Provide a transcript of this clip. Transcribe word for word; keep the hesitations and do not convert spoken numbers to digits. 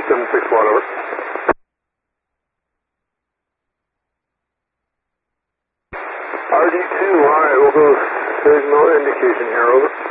seven six one, over. R D two, alright, we'll go signal indication here, over.